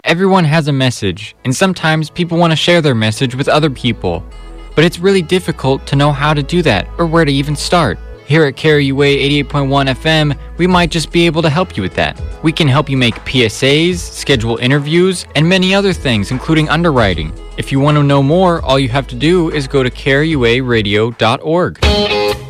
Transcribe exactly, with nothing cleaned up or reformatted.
Everyone has a message, and sometimes people want to share their message with other people. But it's really difficult to know how to do that or where to even start. Here at K R U A eighty-eight point one F M, we might just be able to help you with that. We can help you make P S As, schedule interviews, and many other things, including underwriting. If you want to know more, all you have to do is go to K R U A radio dot org.